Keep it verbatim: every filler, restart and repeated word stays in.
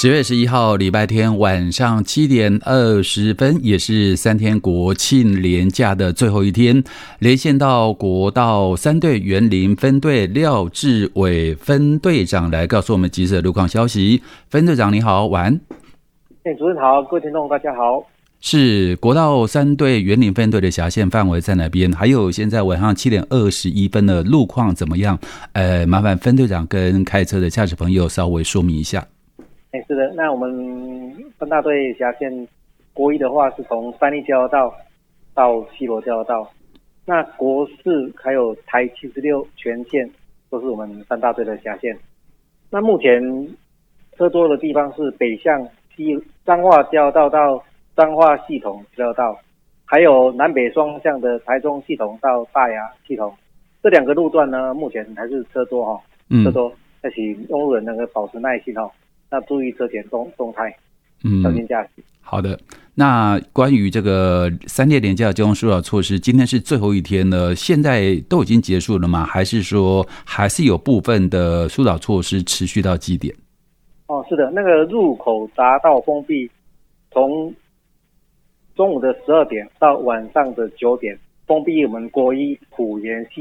十月十一号礼拜天晚上七点二十分，也是三天国庆连假的最后一天，连线到国道三队员林分队廖志伟分队长来告诉我们即时的路况消息。分队长你好，晚安。 哎，主任好，各位听众大家好。 是国道三队员林分队的辖限范围在哪边？还有现在晚上七点二十一分的路况怎么样？呃，麻烦分队长跟开车的驾驶朋友稍微说明一下。 哎，是的，那我们分大队辖限国一的话是从三立交流道到西螺交流道，那国四还有台七十六全线都是我们三大队的辖限。那目前车多的地方是北向西彰化交流道到彰化系统交流道，还有南北双向的台中系统到大雅系统，这两个路段呢，目前还是车多哈、哦，车多，而且用路人那个保持耐心哦。要注意车前动动态，小心驾驶。嗯， 好的。那关于这个三列连假的交通疏导措施，今天是最后一天了，现在都已经结束了吗？还是说还是有部分的疏导措施持续到几点？ 哦，是的，那个入口匝道封闭，从中午的十二点到晚上的九点，封闭我们国一埔盐系